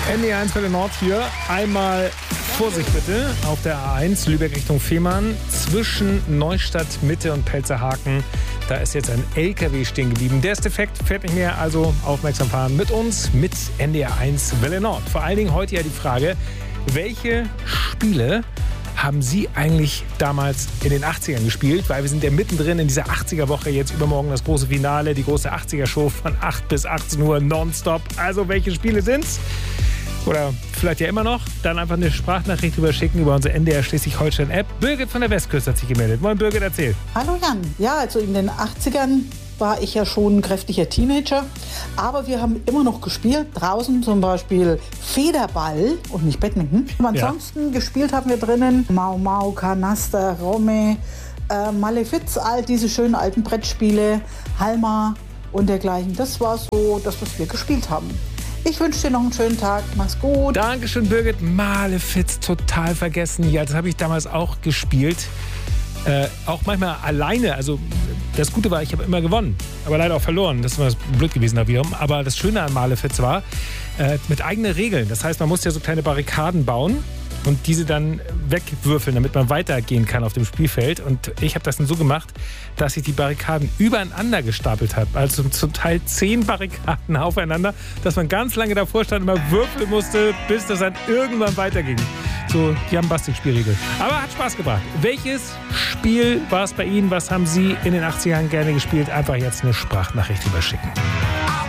NDR1 für den Nord hier. Einmal Vorsicht bitte auf der A1 Lübeck Richtung Fehmarn. Zwischen Neustadt Mitte und Pelzerhaken. Da ist jetzt ein LKW stehen geblieben. Der ist defekt, fährt nicht mehr. Also aufmerksam fahren mit uns, mit NDR1 Welle Nord. Vor allen Dingen heute ja die Frage, welche Spiele haben Sie eigentlich damals in den 80ern gespielt? Weil wir sind ja mittendrin in dieser 80er-Woche. Jetzt übermorgen das große Finale, die große 80er-Show von 8 bis 18 Uhr nonstop. Also welche Spiele sind's? Oder vielleicht ja immer noch. Dann einfach eine Sprachnachricht überschicken über unsere NDR Schleswig-Holstein-App. Birgit von der Westküste hat sich gemeldet. Moin Birgit, erzähl. Hallo Jan. Ja, also in den 80ern war ich ja schon ein kräftiger Teenager. Aber wir haben immer noch gespielt. Draußen zum Beispiel Federball und nicht Badminton. Und ansonsten gespielt haben wir drinnen Mau Mau, Kanaster, Romme, Malefiz, all diese schönen alten Brettspiele, Halma und dergleichen. Das war so das, was wir gespielt haben. Ich wünsche dir noch einen schönen Tag. Mach's gut. Dankeschön, Birgit. Malefiz, total vergessen. Ja, das habe ich damals auch gespielt. Auch manchmal alleine. Also das Gute war, ich habe immer gewonnen. Aber leider auch verloren. Das war blöd gewesen da wiederum. Aber das Schöne an Malefiz war, mit eigenen Regeln. Das heißt, man musste ja so kleine Barrikaden bauen und diese dann wegwürfeln, damit man weitergehen kann auf dem Spielfeld. Und ich habe das dann so gemacht, dass ich die Barrikaden übereinander gestapelt habe. Also zum Teil 10 Barrikaden aufeinander, dass man ganz lange davor stand und immer würfeln musste, bis das dann irgendwann weiterging. So die Jambastik-Spielregel. Aber hat Spaß gebracht. Welches Spiel war es bei Ihnen? Was haben Sie in den 80ern gerne gespielt? Einfach jetzt eine Sprachnachricht überschicken.